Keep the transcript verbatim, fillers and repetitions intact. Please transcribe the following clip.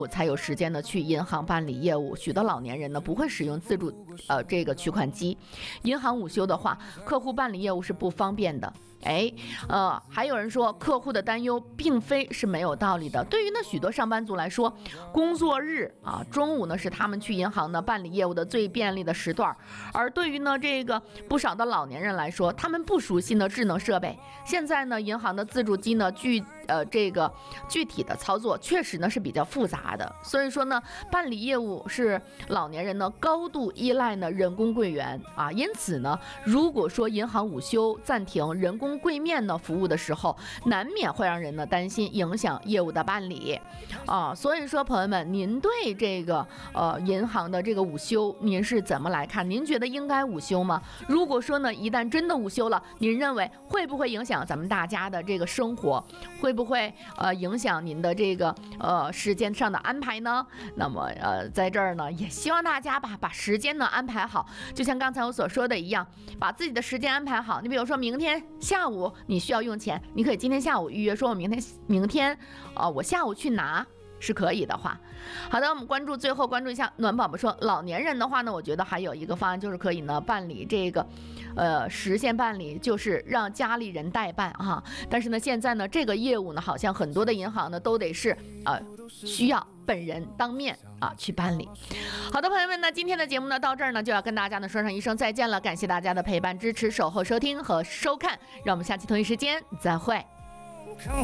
才有时间呢去银行办理业务。许多老年人呢不会使用自助呃这个取款机，银行午休的话，客户办理业务是不方便的。哎，呃，还有人说客户的担忧并非是没有道理的。对于呢许多上班族来说，工作日啊中午呢是他们去银行呢办理业务的最便利的时段，而对于呢这个不少的老年人来说，他们不熟悉呢智能设备。现在呢银行的自助机呢具呃这个具体的操作确实呢是比较复杂的，所以说呢办理业务是老年人呢高度依赖呢人工柜员啊，因此呢如果说银行午休暂停人工柜面呢服务的时候，难免会让人呢担心影响业务的办理啊。所以说朋友们，您对这个呃银行的这个午休您是怎么来看？您觉得应该午休吗？如果说呢一旦真的午休了，您认为会不会影响咱们大家的这个生活？会不会呃影响您的这个呃时间上的安排呢？那么呃在这儿呢也希望大家吧把时间呢安排好，就像刚才我所说的一样，把自己的时间安排好。你比如说明天下午你需要用钱，你可以今天下午预约，说我明天明天啊、呃、我下午去拿。是可以的话，好的，我们关注最后关注一下暖宝宝说，老年人的话呢，我觉得还有一个方案就是可以呢办理这个，呃，实现办理就是让家里人代办啊。但是呢，现在呢这个业务呢，好像很多的银行呢都得是呃需要本人当面啊去办理。好的，朋友们，那今天的节目呢到这儿呢就要跟大家呢说上一声再见了，感谢大家的陪伴、支持、守候、收听和收看，让我们下期同一时间再会。